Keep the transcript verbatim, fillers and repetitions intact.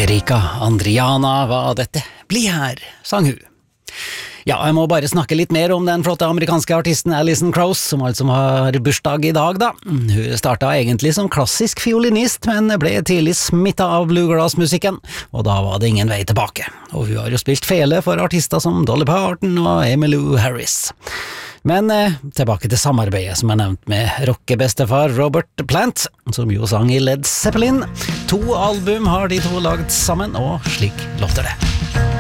Erika Andriana var dette. Bli her, sang hun. Ja, jeg må bare snakke litt mer om den flotte amerikanske artisten Alison Krauss, som altså har bursdag i dag da. Hun startet egentlig som klassisk fiolinist, men ble tidlig smittet av bluegrass-musikken, og da var det ingen vei tilbake. Og hun har jo spilt fele for artister som Dolly Parton og Emmylou Harris. Men eh, tilbake til samarbeidet som er nevnt med rockebestefar Robert Plant, som jo sang i Led Zeppelin. To album har de to laget sammen, og slik låter det.